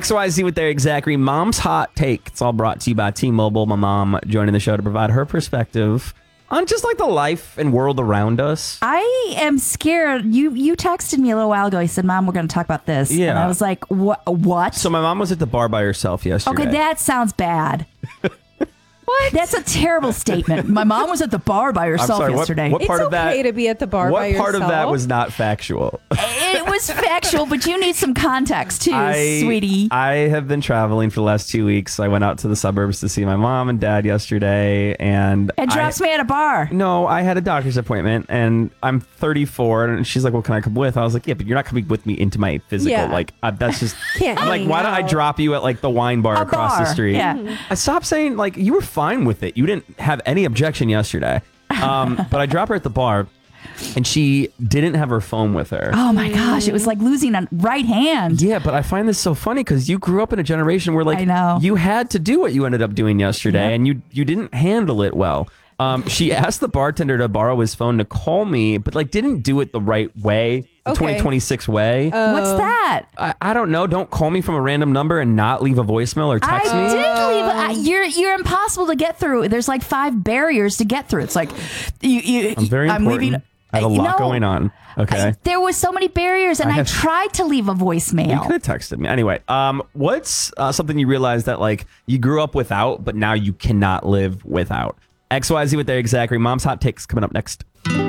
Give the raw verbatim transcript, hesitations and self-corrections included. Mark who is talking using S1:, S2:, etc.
S1: X Y Z with their exactly Mom's Hot Take. It's all brought to you by T-Mobile. My mom joining the show to provide her perspective on just like the life and world around us.
S2: I am scared. You you texted me a little while ago. You said, Mom, we're going to talk about this.
S1: Yeah.
S2: And I was like, what? What?
S1: So my mom was at the bar by herself yesterday.
S2: Okay, that sounds bad. What? That's a terrible statement. My mom was at the bar by herself
S1: sorry, what-
S2: yesterday.
S1: what part
S3: it's
S1: of that-
S3: okay to be at the bar
S1: What
S3: by yourself.
S1: part of that was not factual?
S2: It was factual, but you need some context too,
S1: I,
S2: sweetie.
S1: I have been traveling for the last two weeks. I went out to the suburbs to see my mom and dad yesterday, and
S2: It drops
S1: I,
S2: me at a bar.
S1: No, I had a doctor's appointment, and I'm thirty-four, and she's like, "Well, can I come with?" I was like, "Yeah, but you're not coming with me into my physical.
S3: Yeah.
S1: Like, uh, that's just."
S3: Can't
S1: I'm like,
S3: hang
S1: "Why don't I
S3: out."
S1: drop you at like the wine bar
S2: A
S1: across the
S2: bar,
S1: street?"
S2: yeah.
S1: I stopped saying like you were fine with it. You didn't have any objection yesterday, um, but I dropped her at the bar, and she didn't have her phone with her.
S2: Oh my gosh, it was like losing a right hand.
S1: Yeah, but I find this so funny because you grew up in a generation where like
S2: I know.
S1: you had to do what you ended up doing yesterday,
S2: Yep.
S1: and you you didn't handle it well. Um, she asked the bartender to borrow his phone to call me, but like didn't do it the right way, the
S3: Okay.
S1: twenty twenty-six way.
S2: What's that?
S1: I, I don't know. Don't call me from a random number and not leave a voicemail or
S2: I
S1: text
S2: did
S1: me.
S2: leave. I, you're you're impossible to get through. There's like five barriers to get through. It's like you. you
S1: I'm very
S2: I'm
S1: important.
S2: leaving.
S1: I have a lot
S2: No.
S1: going on. Okay.
S2: I- there was so many barriers, and
S1: I
S2: I,
S1: have-
S2: tried to leave a
S1: You
S2: voicemail.
S1: could have texted me. Anyway, um, what's uh, something you realized that like you grew up without, but now you cannot live without? X Y Z with their exactly Mom's Hot Takes coming up next.